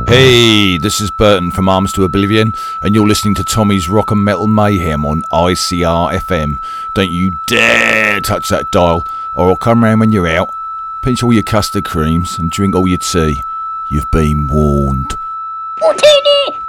Hey, this is Burton from Arms to Oblivion, and you're listening to Tommy's Rock and Metal Mayhem on ICR FM. Don't you dare touch that dial, or I'll come round when you're out, pinch all your custard creams, and drink all your tea. You've been warned. Utini!